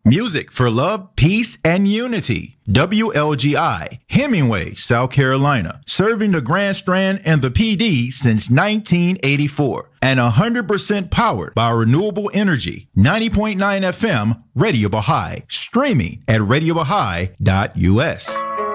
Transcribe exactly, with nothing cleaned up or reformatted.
Music for love, peace, and unity. W L G I, Hemingway, South Carolina, serving the Grand Strand and the P D since nineteen eighty-four. And one hundred percent powered by renewable energy. ninety point nine F M, Radio Baha'i. Streaming at radio baha'i dot u s.